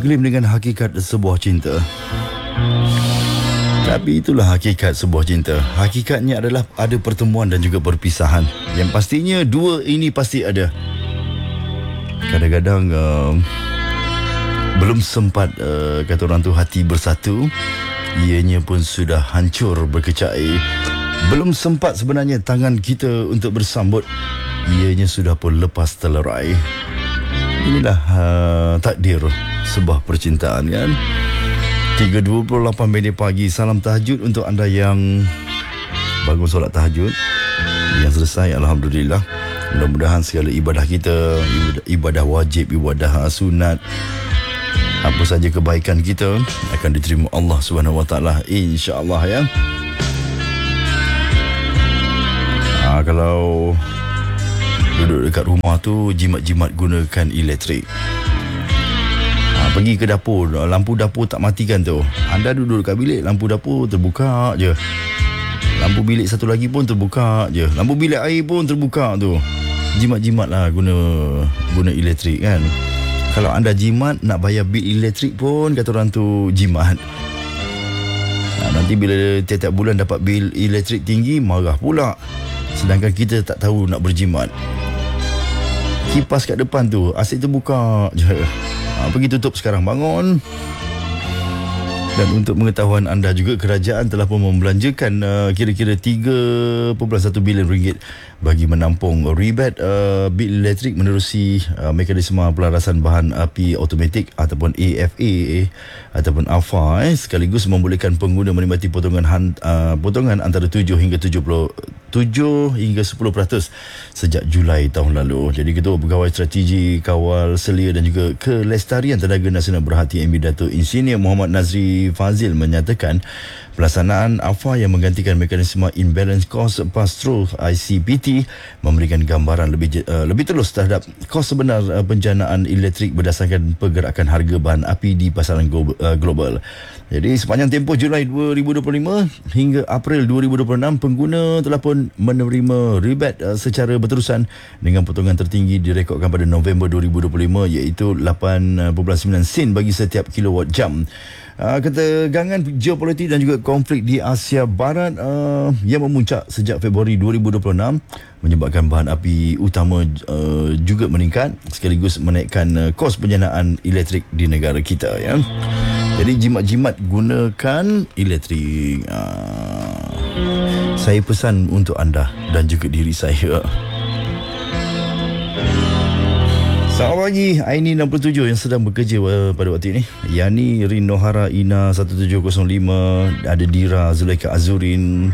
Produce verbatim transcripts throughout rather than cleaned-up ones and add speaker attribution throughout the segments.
Speaker 1: Diklaim dengan hakikat sebuah cinta. Tapi itulah hakikat sebuah cinta. Hakikatnya adalah ada pertemuan dan juga perpisahan. Yang pastinya dua ini pasti ada. Kadang-kadang uh, belum sempat uh, kata orang tu hati bersatu, ianya pun sudah hancur berkecai. Belum sempat sebenarnya tangan kita untuk bersambut, ianya sudah pun lepas terlerai. Inilah uh, takdir sebuah percintaan, kan? tiga dua puluh lapan minit pagi. Salam tahajud untuk anda yang bangun solat tahajud, yang selesai, alhamdulillah. Mudah-mudahan segala ibadah kita, ibadah, ibadah wajib, ibadah sunat, apa saja kebaikan kita akan diterima Allah Subhanahu Wa Taala, insya-Allah, ya. Ha, kalau duduk dekat rumah tu, jimat-jimat gunakan elektrik. Ha, pergi ke dapur, lampu dapur tak matikan tu, anda duduk dekat bilik, lampu dapur terbuka je. Lampu bilik satu lagi pun terbuka je. Lampu bilik air pun terbuka tu. Jimat-jimat lah guna guna elektrik, kan. Kalau anda jimat, nak bayar bil elektrik pun kata orang tu jimat. Ha, nanti bila tiap-tiap bulan dapat bil elektrik tinggi, marah pula. Sedangkan kita tak tahu nak berjimat. Kipas kat depan tu asyik terbuka je. Ha, pergi tutup sekarang, bangun. Dan untuk pengetahuan anda juga, kerajaan telah pun membelanjakan uh, kira-kira tiga perpuluhan satu bilion ringgit bagi menampung rebate uh, bil elektrik menerusi uh, mekanisme pelarasan bahan api automatik ataupun A F A ataupun A F A, eh, sekaligus membolehkan pengguna menikmati potongan han, uh, potongan antara tujuh hingga tujuh puluh tujuh hingga sepuluh peratus sejak Julai tahun lalu. Jadi Ketua Pegawai Strategi Kawal Selia dan juga Kelestarian Tenaga Nasional Berhati M B Dato' Insinyur Muhammad Nazri Fazil menyatakan pelaksanaan A F A yang menggantikan mekanisme Imbalance Cost Pass-Through I C P T memberikan gambaran lebih uh, lebih telus terhadap kos sebenar uh, penjanaan elektrik berdasarkan pergerakan harga bahan api di pasaran go- uh, global. Jadi sepanjang tempoh Julai dua ribu dua puluh lima hingga April dua ribu dua puluh enam, pengguna telah pun menerima rebate uh, secara berterusan dengan potongan tertinggi direkodkan pada November dua ribu dua puluh lima, iaitu lapan perpuluhan sembilan sen bagi setiap kilowatt jam. Uh, ketegangan geopolitik dan juga konflik di Asia Barat uh, yang memuncak sejak Februari dua ribu dua puluh enam menyebabkan bahan api utama uh, juga meningkat, sekaligus menaikkan uh, kos penjanaan elektrik di negara kita, ya. Jadi jimat-jimat gunakan elektrik. Uh, saya pesan untuk anda dan juga diri saya. Selamat pagi, Aini enam puluh tujuh yang sedang bekerja uh, pada waktu ini. Yani Rinohara Ina satu tujuh kosong lima, ada Dira Zulaika Azurin,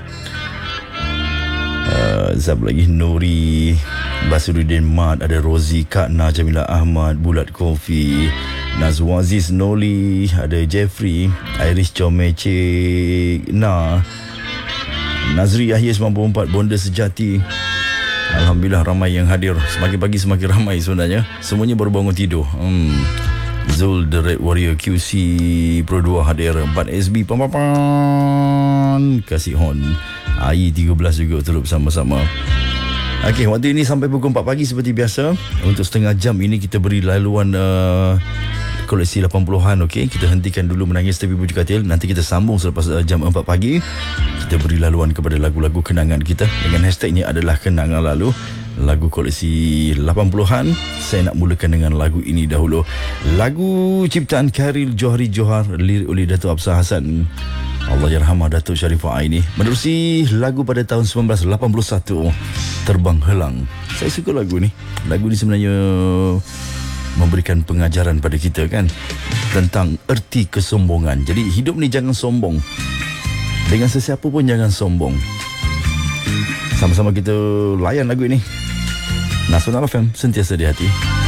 Speaker 1: uh, Zab lagi Nuri, Basuruddin Mat, ada Rozi Kakna, Jamila Ahmad, Bulat Kofi, Nazwaziz Noli, ada Jeffrey, Iris Comece Na, Nazri Yahya sembilan puluh empat, Bonda Sejati. Alhamdulillah ramai yang hadir. Semakin pagi semakin ramai sebenarnya. Semuanya baru bangun tidur. Hmm. Zul The Red Warrior Q C Pro dua hadir. empat S B Pampapan. Kasih Hon. A I tiga belas juga turut bersama-sama. Okey, waktu ini sampai pukul empat pagi seperti biasa. Untuk setengah jam ini kita beri laluan uh, koleksi lapan puluhan. Okey, kita hentikan dulu menangis tepi bujuk katil. Nanti kita sambung selepas uh, jam empat pagi. Kita beri laluan kepada lagu-lagu kenangan kita dengan hashtagnya adalah kenangan lalu, lagu koleksi lapan puluhan. Saya nak mulakan dengan lagu ini dahulu. Lagu ciptaan Khairil Johari Johar, lirik oleh Dato' Absar Hassan, Allahyarhamah Datuk Sharifah Aini, menerusi lagu pada tahun sembilan belas lapan puluh satu, Terbang Helang. Saya suka lagu ni. Lagu ni sebenarnya memberikan pengajaran pada kita, kan, tentang erti kesombongan. Jadi hidup ni jangan sombong. Dengan sesiapa pun jangan sombong. Sama-sama kita layan lagu ini. Nasional F M, sentiasa di hati.